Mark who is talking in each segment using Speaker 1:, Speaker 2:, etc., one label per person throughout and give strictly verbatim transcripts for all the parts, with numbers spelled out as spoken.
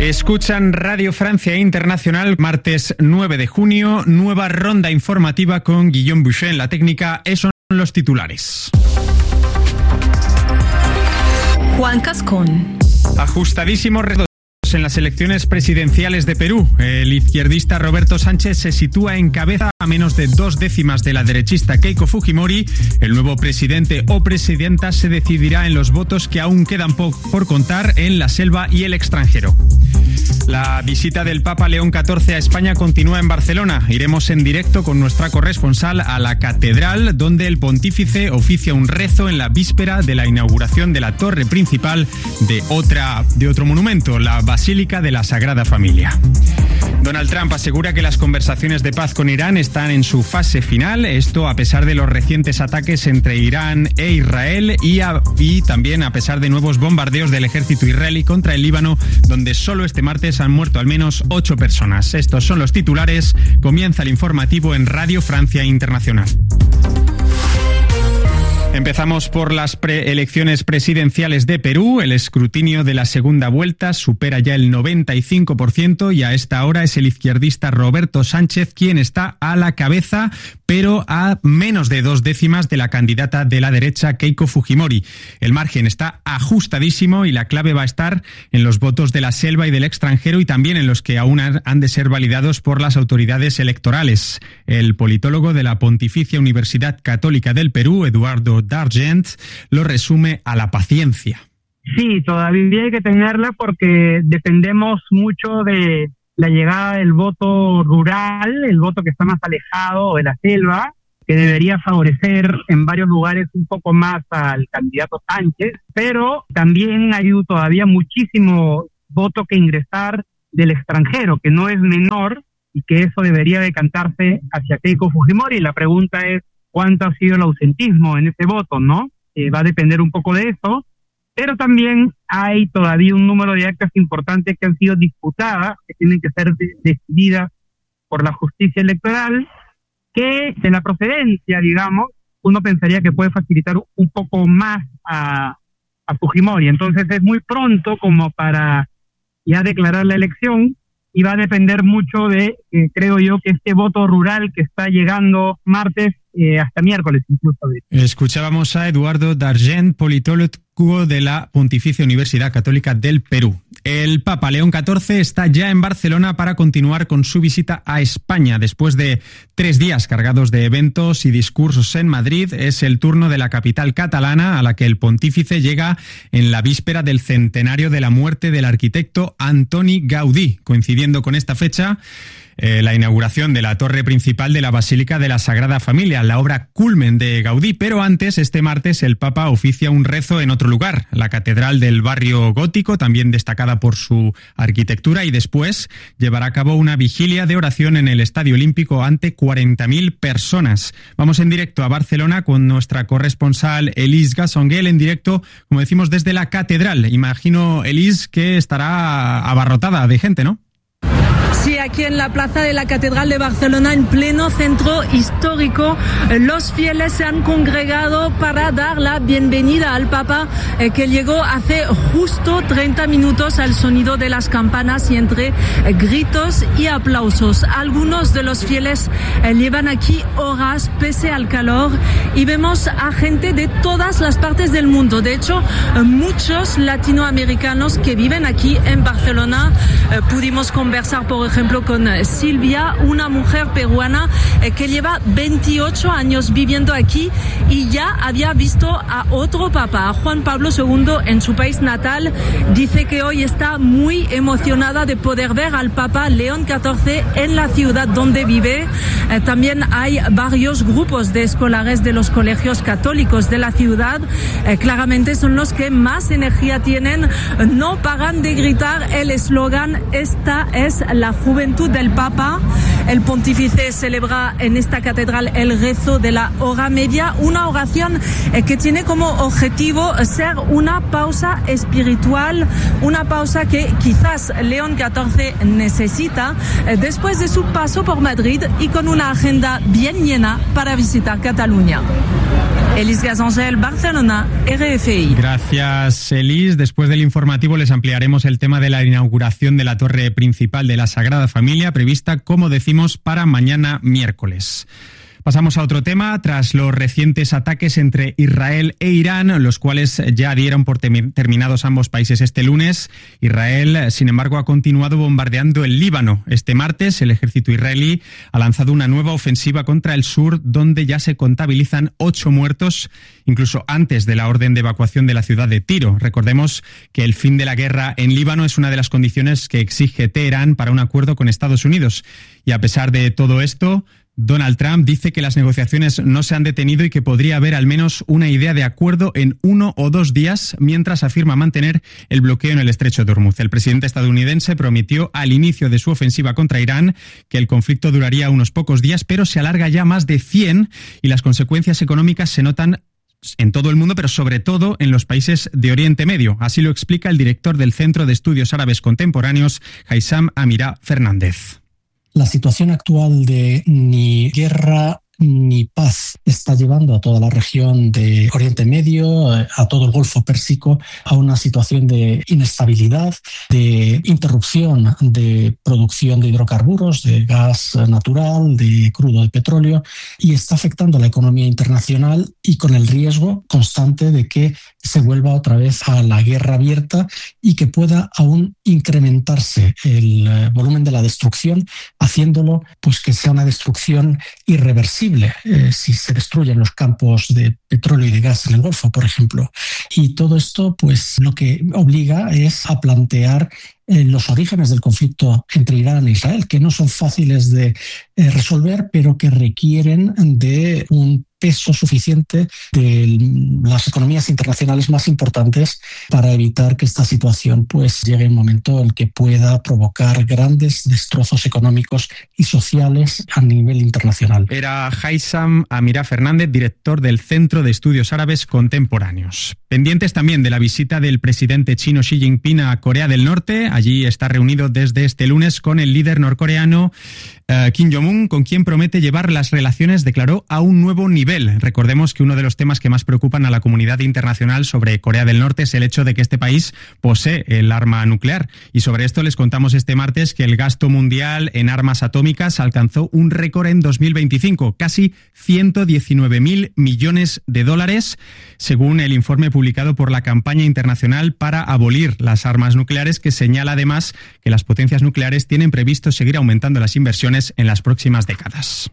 Speaker 1: Escuchan Radio Francia Internacional, martes nueve de junio, nueva ronda informativa con Guillaume Boucher en la técnica. Esos son los titulares.
Speaker 2: Juan Cascón.
Speaker 1: Ajustadísimos resultados en las elecciones presidenciales de Perú. El izquierdista Roberto Sánchez se sitúa en cabeza a menos de dos décimas de la derechista Keiko Fujimori. El nuevo presidente o presidenta se decidirá en los votos que aún quedan por contar en la selva y el extranjero. La visita del Papa León catorce a España continúa en Barcelona. Iremos en directo con nuestra corresponsal a la catedral, donde el pontífice oficia un rezo en la víspera de la inauguración de la torre principal de, otra, de otro monumento, la Basílica de la Sagrada Familia. Donald Trump asegura que las conversaciones de paz con Irán están en su fase final, esto a pesar de los recientes ataques entre Irán e Israel y, a, y también a pesar de nuevos bombardeos del ejército israelí contra el Líbano, donde solo este martes han muerto al menos ocho personas. Estos son los titulares. Comienza el informativo en Radio Francia Internacional. Empezamos por las preelecciones presidenciales de Perú. El escrutinio de la segunda vuelta supera ya el noventa y cinco por ciento y a esta hora es el izquierdista Roberto Sánchez quien está a la cabeza, pero a menos de dos décimas de la candidata de la derecha Keiko Fujimori. El margen está ajustadísimo y la clave va a estar en los votos de la selva y del extranjero y también en los que aún han de ser validados por las autoridades electorales. El politólogo de la Pontificia Universidad Católica del Perú, Eduardo D'Argent, lo resume a la paciencia.
Speaker 3: Sí, todavía hay que tenerla porque dependemos mucho de la llegada del voto rural, el voto que está más alejado de la selva, que debería favorecer en varios lugares un poco más al candidato Sánchez, pero también hay todavía muchísimo voto que ingresar del extranjero, que no es menor y que eso debería decantarse hacia Keiko Fujimori. La pregunta es, ¿cuánto ha sido el ausentismo en ese voto, no? Eh, va a depender un poco de eso, pero también hay todavía un número de actas importantes que han sido disputadas, que tienen que ser de- decididas por la justicia electoral, que de la procedencia, digamos, uno pensaría que puede facilitar un poco más a, a Fujimori. Entonces es muy pronto como para ya declarar la elección, y va a depender mucho de, eh, creo yo, que este voto rural que está llegando martes eh, hasta miércoles incluso.
Speaker 1: Escuchábamos a Eduardo D'Argent, politólogo de la Pontificia Universidad Católica del Perú. El Papa León catorce está ya en Barcelona para continuar con su visita a España. Después de tres días cargados de eventos y discursos en Madrid, es el turno de la capital catalana, a la que el pontífice llega en la víspera del centenario de la muerte del arquitecto Antoni Gaudí. Coincidiendo con esta fecha, Eh, la inauguración de la torre principal de la Basílica de la Sagrada Familia, la obra culmen de Gaudí. Pero antes, este martes, el Papa oficia un rezo en otro lugar, la Catedral del Barrio Gótico, también destacada por su arquitectura, y después llevará a cabo una vigilia de oración en el Estadio Olímpico ante cuarenta mil personas. Vamos en directo a Barcelona con nuestra corresponsal Elise Gassonguel, en directo, como decimos, desde la Catedral. Imagino, Elise, que estará abarrotada de gente, ¿no?
Speaker 2: Sí, aquí en la plaza de la Catedral de Barcelona, en pleno centro histórico, los fieles se han congregado para dar la bienvenida al Papa, eh, que llegó hace justo treinta minutos al sonido de las campanas y entre eh, gritos y aplausos. Algunos de los fieles eh, llevan aquí horas pese al calor y vemos a gente de todas las partes del mundo. De hecho, eh, muchos latinoamericanos que viven aquí en Barcelona. Eh, pudimos conversar, por ejemplo, con Silvia, una mujer peruana eh, que lleva veintiocho años viviendo aquí y ya había visto a otro papa, a Juan Pablo segundo, en su país natal. Dice que hoy está muy emocionada de poder ver al Papa León catorce en la ciudad donde vive. Eh, también hay varios grupos de escolares de los colegios católicos de la ciudad. Eh, claramente son los que más energía tienen. No paran de gritar el eslogan: esta es la juventud del Papa. El pontífice celebra en esta catedral el rezo de la hora media, una oración eh, que tiene como objetivo ser una pausa espiritual, una pausa que quizás León catorce necesita eh, después de su paso por Madrid y con una agenda bien llena para visitar Cataluña. Elis Gazancel, Barcelona, R F I.
Speaker 1: Gracias, Elis. Después del informativo les ampliaremos el tema de la inauguración de la torre principal de la Sagrada Familia, prevista, como decimos, para mañana miércoles. Pasamos a otro tema. Tras los recientes ataques entre Israel e Irán, los cuales ya dieron por terminados ambos países este lunes, Israel, sin embargo, ha continuado bombardeando el Líbano. Este martes, el ejército israelí ha lanzado una nueva ofensiva contra el sur, donde ya se contabilizan ocho muertos, incluso antes de la orden de evacuación de la ciudad de Tiro. Recordemos que el fin de la guerra en Líbano es una de las condiciones que exige Teherán para un acuerdo con Estados Unidos. Y a pesar de todo esto, Donald Trump dice que las negociaciones no se han detenido y que podría haber al menos una idea de acuerdo en uno o dos días, mientras afirma mantener el bloqueo en el estrecho de Hormuz. El presidente estadounidense prometió al inicio de su ofensiva contra Irán que el conflicto duraría unos pocos días, pero se alarga ya más de cien y las consecuencias económicas se notan en todo el mundo, pero sobre todo en los países de Oriente Medio. Así lo explica el director del Centro de Estudios Árabes Contemporáneos, Haitham Amirah Fernández.
Speaker 4: La situación actual de ni guerra ni paz está llevando a toda la región de Oriente Medio, a todo el Golfo Pérsico, a una situación de inestabilidad, de interrupción de producción de hidrocarburos, de gas natural, de crudo de petróleo, y está afectando a la economía internacional y con el riesgo constante de que se vuelva otra vez a la guerra abierta y que pueda aún incrementarse el volumen de la destrucción, haciéndolo pues que sea una destrucción irreversible. Eh, si se destruyen los campos de petróleo y de gas en el Golfo, por ejemplo. Y todo esto, pues, lo que obliga es a plantear eh, los orígenes del conflicto entre Irán e Israel, que no son fáciles de eh, resolver, pero que requieren de un peso suficiente de las economías internacionales más importantes para evitar que esta situación pues llegue a un momento en que pueda provocar grandes destrozos económicos y sociales a nivel internacional.
Speaker 1: Era Haitham Amirah Fernández, director del Centro de Estudios Árabes Contemporáneos. Pendientes también de la visita del presidente chino Xi Jinping a Corea del Norte. Allí está reunido desde este lunes con el líder norcoreano uh, Kim Jong-un, con quien promete llevar las relaciones, declaró, a un nuevo nivel. Recordemos que uno de los temas que más preocupan a la comunidad internacional sobre Corea del Norte es el hecho de que este país posee el arma nuclear. Y sobre esto les contamos este martes que el gasto mundial en armas atómicas alcanzó un récord en dos mil veinticinco, casi ciento diecinueve mil millones de dólares, según el informe publicado por la Campaña Internacional para Abolir las Armas Nucleares, que señala además que las potencias nucleares tienen previsto seguir aumentando las inversiones en las próximas décadas.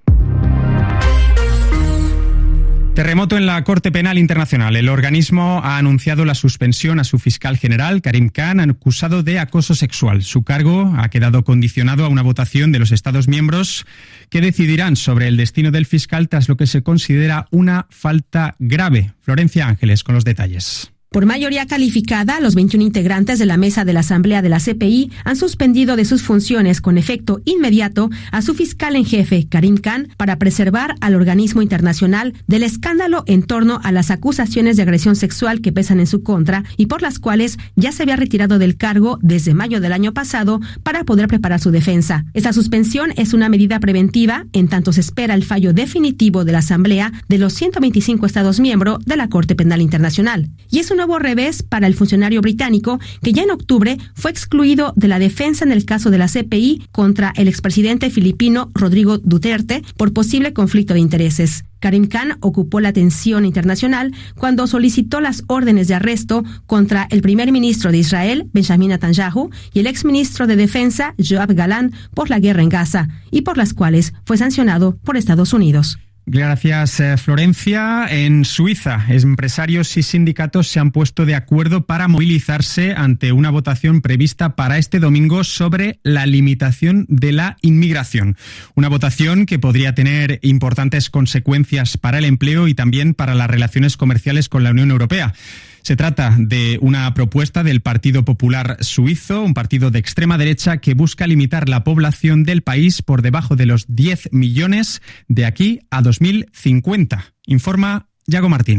Speaker 1: Terremoto en la Corte Penal Internacional. El organismo ha anunciado la suspensión a su fiscal general, Karim Khan, acusado de acoso sexual. Su cargo ha quedado condicionado a una votación de los Estados miembros que decidirán sobre el destino del fiscal tras lo que se considera una falta grave. Florencia Ángeles con los detalles.
Speaker 5: Por mayoría calificada, los veintiún integrantes de la mesa de la Asamblea de la C P I han suspendido de sus funciones con efecto inmediato a su fiscal en jefe, Karim Khan, para preservar al organismo internacional del escándalo en torno a las acusaciones de agresión sexual que pesan en su contra y por las cuales ya se había retirado del cargo desde mayo del año pasado para poder preparar su defensa. Esta suspensión es una medida preventiva en tanto se espera el fallo definitivo de la Asamblea de los ciento veinticinco Estados miembros de la Corte Penal Internacional. Y es una nuevo revés para el funcionario británico que ya en octubre fue excluido de la defensa en el caso de la C P I contra el expresidente filipino Rodrigo Duterte por posible conflicto de intereses. Karim Khan ocupó la atención internacional cuando solicitó las órdenes de arresto contra el primer ministro de Israel, Benjamin Netanyahu, y el exministro de Defensa, Yoav Gallant, por la guerra en Gaza, y por las cuales fue sancionado por Estados Unidos.
Speaker 1: Gracias, Florencia. En Suiza, empresarios y sindicatos se han puesto de acuerdo para movilizarse ante una votación prevista para este domingo sobre la limitación de la inmigración. Una votación que podría tener importantes consecuencias para el empleo y también para las relaciones comerciales con la Unión Europea. Se trata de una propuesta del Partido Popular Suizo, un partido de extrema derecha que busca limitar la población del país por debajo de los diez millones de aquí a dos mil cincuenta. Informa Yago Martín.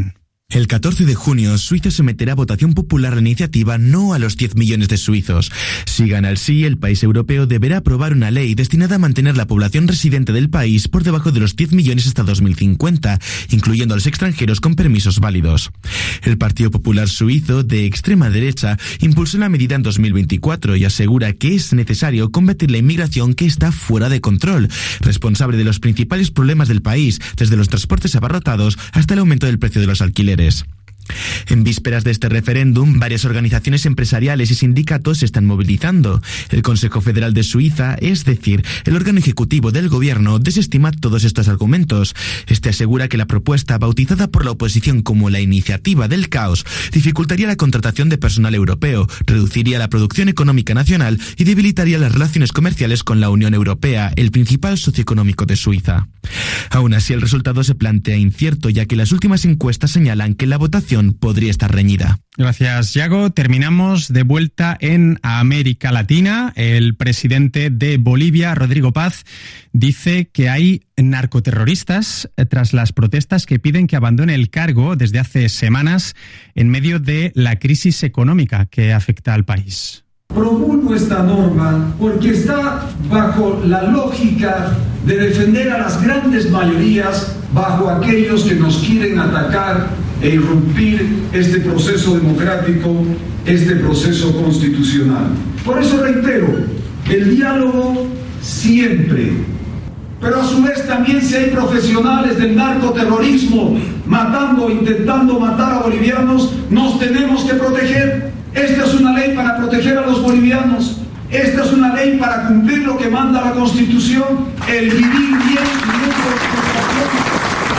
Speaker 6: El catorce de junio, Suiza someterá a votación popular la iniciativa No a los diez millones de suizos. Si gana el sí, el país europeo deberá aprobar una ley destinada a mantener la población residente del país por debajo de los diez millones hasta dos mil cincuenta, incluyendo a los extranjeros con permisos válidos. El Partido Popular Suizo, de extrema derecha, impulsó la medida en dos mil veinticuatro y asegura que es necesario combatir la inmigración que está fuera de control, responsable de los principales problemas del país, desde los transportes abarrotados hasta el aumento del precio de los alquileres. En vísperas de este referéndum, varias organizaciones empresariales y sindicatos se están movilizando. El Consejo Federal de Suiza, es decir, el órgano ejecutivo del gobierno, desestima todos estos argumentos. Este asegura que la propuesta, bautizada por la oposición como la iniciativa del caos, dificultaría la contratación de personal europeo, reduciría la producción económica nacional y debilitaría las relaciones comerciales con la Unión Europea, el principal socio económico de Suiza. Aún así, el resultado se plantea incierto, ya que las últimas encuestas señalan que la votación podría estar reñida.
Speaker 1: Gracias, Yago. Terminamos de vuelta en América Latina. El presidente de Bolivia, Rodrigo Paz, dice que hay narcoterroristas tras las protestas que piden que abandone el cargo desde hace semanas en medio de la crisis económica que afecta al país.
Speaker 7: Promulgo esta norma porque está bajo la lógica de defender a las grandes mayorías bajo aquellos que nos quieren atacar e irrumpir este proceso democrático, este proceso constitucional. Por eso reitero, el diálogo siempre, pero a su vez también si hay profesionales del narcoterrorismo matando, intentando matar a bolivianos, nos tenemos que proteger. Esta es una ley para proteger a los bolivianos. Esta es una ley para cumplir lo que manda la Constitución, el vivir bien y no.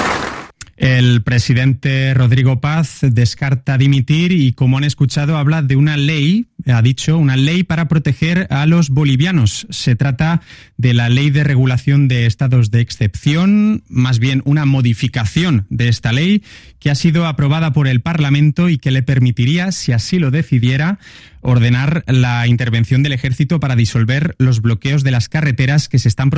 Speaker 1: El presidente Rodrigo Paz descarta dimitir y, como han escuchado, habla de una ley, ha dicho, una ley para proteger a los bolivianos. Se trata de la Ley de Regulación de Estados de Excepción, más bien una modificación de esta ley que ha sido aprobada por el Parlamento y que le permitiría, si así lo decidiera, ordenar la intervención del ejército para disolver los bloqueos de las carreteras que se están